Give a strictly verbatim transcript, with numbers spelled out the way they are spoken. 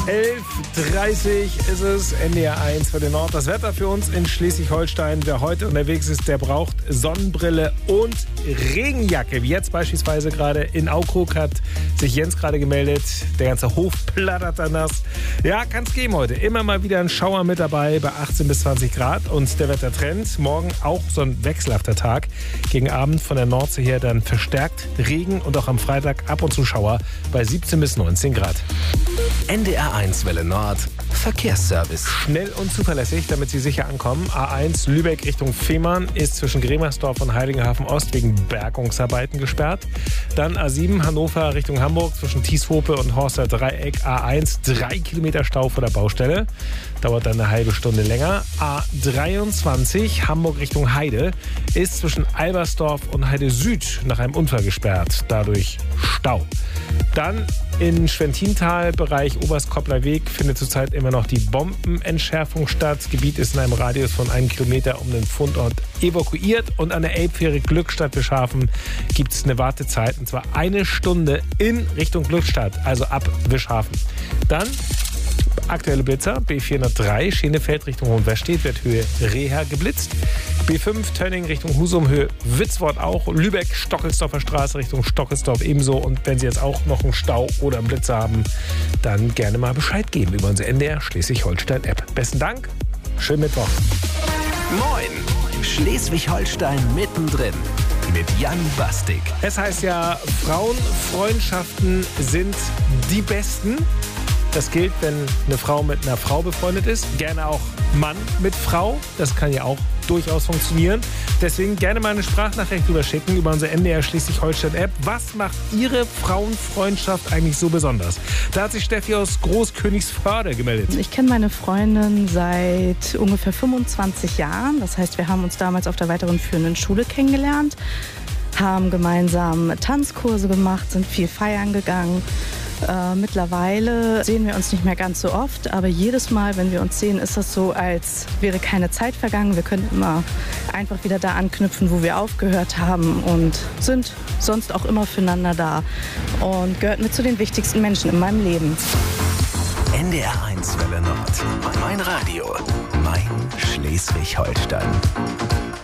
elf Uhr dreißig ist es, N D R eins für den Nord. Das Wetter für uns in Schleswig-Holstein. Wer heute unterwegs ist, der braucht Sonnenbrille und Regenjacke. Wie jetzt beispielsweise gerade in Aukrug hat sich Jens gerade gemeldet. Der ganze Hof plattert dann nass. Ja, kann es geben heute. Immer mal wieder ein Schauer mit dabei bei achtzehn bis zwanzig Grad. Und der Wettertrend, morgen auch so ein wechselhafter Tag. Gegen Abend von der Nordsee her dann verstärkt Regen und auch am Freitag ab und zu Schauer bei siebzehn bis neunzehn Grad. N D R eins Welle Nord Verkehrsservice. Schnell und zuverlässig, damit Sie sicher ankommen. A eins Lübeck Richtung Fehmarn ist zwischen Gremersdorf und Heiligenhafen Ost wegen Bergungsarbeiten gesperrt. Dann A sieben Hannover Richtung Hamburg zwischen Tieshope und Horster Dreieck. A eins drei Kilometer Stau vor der Baustelle. Dauert dann eine halbe Stunde länger. A dreiundzwanzig Hamburg Richtung Heide ist zwischen Albersdorf und Heide Süd nach einem Unfall gesperrt. Dadurch Stau. Dann in Schwentintal, Bereich Oberstkoppler Weg, findet zurzeit immer noch die Bombenentschärfung statt. Das Gebiet ist in einem Radius von einem Kilometer um den Fundort evakuiert. Und an der Elbfähre Glückstadt-Wischhafen gibt es eine Wartezeit, und zwar eine Stunde in Richtung Glückstadt, also ab Wischhafen. Dann aktuelle Blitzer, B vierhundertdrei, Schenefeld Richtung Hohenwestedt, wird Höhe Reha geblitzt. B fünf, Tönning Richtung Husum, Höhe Witzwort auch. Lübeck, Stockelsdorfer Straße Richtung Stockelsdorf ebenso. Und wenn Sie jetzt auch noch einen Stau oder einen Blitzer haben, dann gerne mal Bescheid geben über unsere N D R Schleswig-Holstein-App. Besten Dank, schönen Mittwoch. Moin, Schleswig-Holstein mittendrin mit Jan Bastik. Es heißt ja, Frauenfreundschaften sind die besten. Das gilt, wenn eine Frau mit einer Frau befreundet ist. Gerne auch Mann mit Frau. Das kann ja auch durchaus funktionieren. Deswegen gerne mal eine Sprachnachricht überschicken über unsere N D R Schleswig-Holstein-App. Was macht Ihre Frauenfreundschaft eigentlich so besonders? Da hat sich Steffi aus Großkönigsförde gemeldet. Ich kenne meine Freundin seit ungefähr fünfundzwanzig Jahren. Das heißt, wir haben uns damals auf der weiterführenden Schule kennengelernt, haben gemeinsam Tanzkurse gemacht, sind viel feiern gegangen. Äh, mittlerweile sehen wir uns nicht mehr ganz so oft, aber jedes Mal, wenn wir uns sehen, ist das so, als wäre keine Zeit vergangen. Wir können immer einfach wieder da anknüpfen, wo wir aufgehört haben, und sind sonst auch immer füreinander da und gehört mit zu den wichtigsten Menschen in meinem Leben. N D R eins Welle Nord. Mein Radio. Mein Schleswig-Holstein.